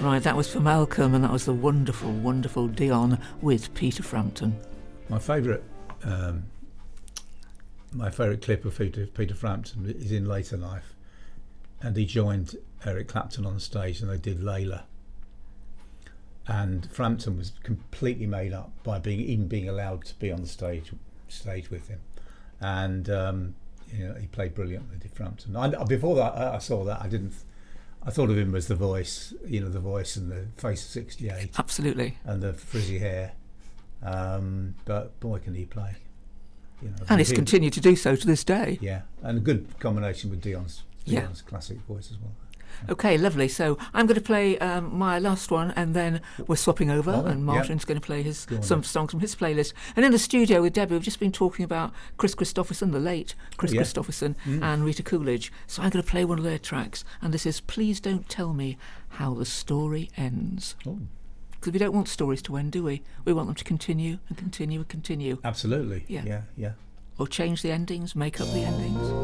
Right, that was for Malcolm, and that was the wonderful, wonderful Dion with Peter Frampton. My favourite clip of Peter Frampton is in later life, and he joined Eric Clapton on stage, and they did Layla. And Frampton was completely made up by being allowed to be on the stage with him, and he played brilliantly. Did Frampton? Before that, I saw that. I thought of him as the voice, the voice and the face of '68. Absolutely. And the frizzy hair, but boy, can he play! And he's continued to do so to this day. Yeah, and a good combination with Dion's classic voice as well. Okay, lovely. So I'm going to play my last one, and then we're swapping over, and Martin's going to play some songs from his playlist. And in the studio with Debbie, we've just been talking about Chris Christopherson, the late Chris Christopherson, and Rita Coolidge. So I'm going to play one of their tracks, and this is Please Don't Tell Me How the Story Ends. Because we don't want stories to end, do we? We want them to continue and continue and continue. Absolutely. Yeah. Or change the endings, make up the endings.